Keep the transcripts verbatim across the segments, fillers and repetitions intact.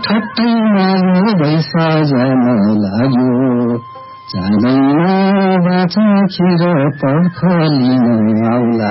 ठट्टैमा बैसा जान लाग्यो जाँदैन बाँचेर पर्खलिन आउला।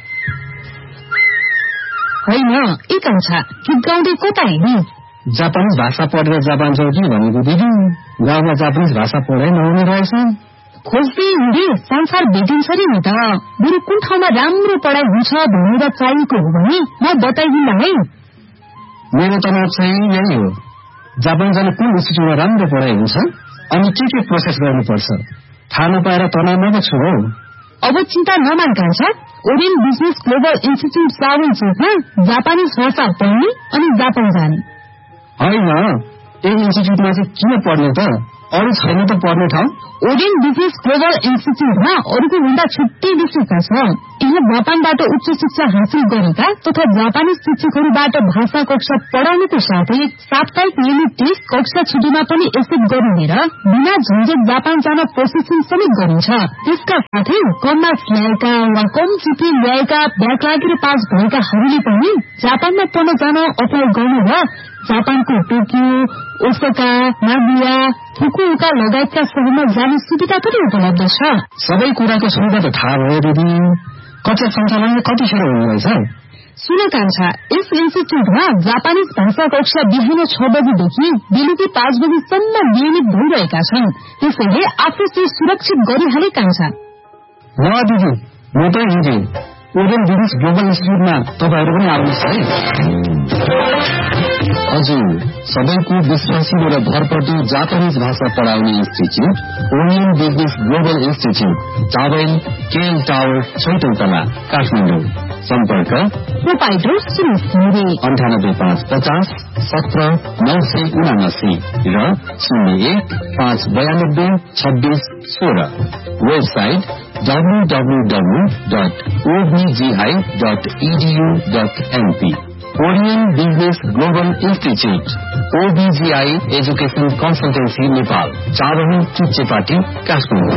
होइन ए कान्छा गीत गाउँदै कता हिँड्ने? जापानिज भाषा पढेर जापान जाऊ कि भनेको दिदी, गाउँमा जापानिज भाषा पढाइ नहुने रहेछ। खोज्दै हिँडे संसार भेटिन्छ रे नि त। बरु कुन ठाउँमा राम्रो पढाइ हुन्छ भनेर चाहिएको हो भने म बताइदिन्ला है। मेरो तनाव चाहिँ यही हो, जापान जाने कुन इन्स्टिट्युटमा राम्रो पढाइ हुन्छ अनि के के प्रोसेस गर्नुपर्छ थाहा नपाएर तनावमा त छु हौ। अब चिन्ता नमान कान्छा, ओरियन बिजनेस ग्लोबल इन्स्टिट्युट सावन चोकमा जापानिज भाषा पढ्ने अनि जापान जाने। होइन यही इन्स्टिट्युटमा चाहिँ किन पढ्ने त, अरू छैन त पढ्ने ठाउँ? ओरियन बिजनेस ग्लोबल इन्स्टिट्युटमा अरूको भन्दा छुट्टै विशेषता छ। यहाँ जापानबाट उच्च शिक्षा हासिल गरेका तथा जापानी शिक्षकहरूबाट भाषा कक्षा पढाउनुको साथै साप्ताहिक नियमित टेस्ट कक्षा छुट्टीमा पनि एक्सेप्ट गरिने र बिना झन्झट जापान जान प्रोसेसिङ समेत गरिन्छ। त्यसका साथै कम मार्क्स ल्याएका वा कम सिपी ल्याएका ब्याक लागेर पास भएकाहरूले पनि जापानमा पढ्न जान अप्लाई गर्नु र जापानको टोकियो, ओसाका, नागोया, फुकुओका लगायतका शहरमा जाने सुविधा पनि उपलब्ध छ। सबै कुराको सुविधा त थाहा भयो दिदी, कक्षा सञ्चालन कतिखेर हुनेरहेछ? सुन कान्छा, यस इन्स्टिट्युटमा जापानिज भाषा कक्षा बिहान छ बजीदेखि बेलुकी पाँच बजीसम्म नियमित भइरहेका छन्। त्यसैले आफू सुरक्षित गरिहाले कान्छा। ल दिदी, म त हिँडे ओरियन बिजनेस ग्लोबल इन्स्टिट्युटमा तपाईँहरू पनि आउनुहोस् है। हजुर, सबैको विश्वासिलो र भरपर्दो जापानिज भाषा पढाउने institute Orion business global institute, towel KL tower, छैटौं तला, काठमाडौँ। सम्पर्क प्रोपाइटर सुरेश घिमिरे, अन्ठानब्बे पाँच पचास सत्र नौ सय उनासी र शून्य एक पाँच बयानब्बे छब्बीस सोह्र। Website W W W dot ओबिजीआई dot edu dot NP. Orion business global institute, ओबिजीआई education consultancy Nepal, चाबही Chuchepati, Kathmandu.